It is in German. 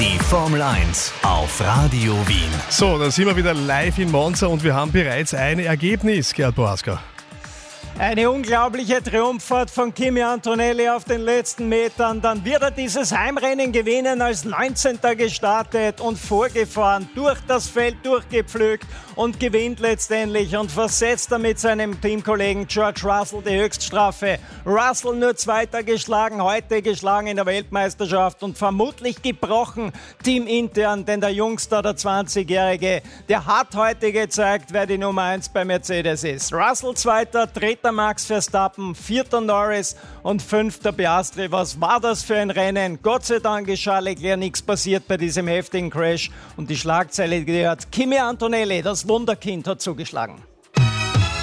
Die Formel 1 auf Radio Wien. So, da sind wir wieder live in Monza und wir haben bereits ein Ergebnis, Gerd Boaska. Eine unglaubliche Triumphfahrt von Kimi Antonelli auf den letzten Metern. Dann wird er dieses Heimrennen gewinnen, als 19. gestartet und vorgefahren, durch das Feld durchgepflügt und gewinnt letztendlich und versetzt damit seinem Teamkollegen George Russell die Höchststrafe. Russell nur Zweiter geschlagen, heute geschlagen in der Weltmeisterschaft und vermutlich gebrochen teamintern, denn der Jungster, der 20-Jährige, der hat heute gezeigt, wer die Nummer 1 bei Mercedes ist. Russell Zweiter, Dritter Max Verstappen, Vierter Norris und Fünfter Piastri. Was war das für ein Rennen? Gott sei Dank ist Charles Leclerc nichts passiert bei diesem heftigen Crash und die Schlagzeile gehört: Kimi Antonelli, das Wunderkind, hat zugeschlagen.